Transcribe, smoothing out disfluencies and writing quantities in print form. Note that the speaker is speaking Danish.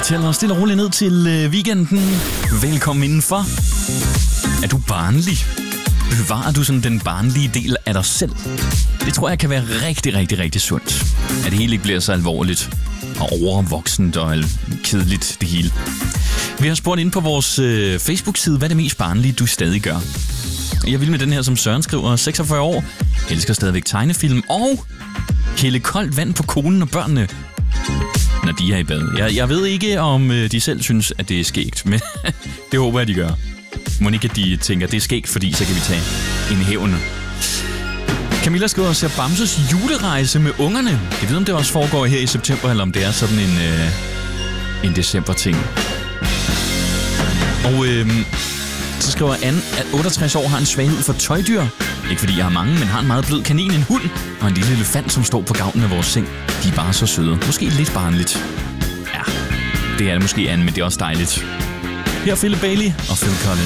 tæller stille og roligt ned til weekenden. Velkommen indenfor. Er du barnlig? Bevarer du sådan den barnlige del af dig selv? Det tror jeg kan være rigtig, rigtig, rigtig sundt. At det hele ikke bliver så alvorligt og overvoksent og kedeligt det hele. Vi har spurgt ind på vores Facebook-side, hvad er det mest barnlige, du stadig gør? Jeg vil med den her, som Søren skriver, 46 år, elsker stadigvæk tegnefilm og hælde koldt vand på konen og børnene, når de er i bad. Jeg ved ikke, om de selv synes, at det er skægt, men det håber jeg, de gør. Må ikke, at de tænker, at det er skægt, fordi så kan vi tage en hævn. Camilla skriver, ser Bamses julerejse med ungerne. Jeg ved, om det også foregår her i september, eller om det er sådan en december-ting. Og så skriver Anne, at 68 år har en svaghed for tøjdyr. Ikke fordi jeg har mange, men har en meget blød kanin, en hund og en lille elefant, som står på gavlen af vores seng. De er bare så søde. Måske lidt barnligt. Ja, det er det måske, Anne, men det er også dejligt. Her er Philip Bailey og Phil Collins.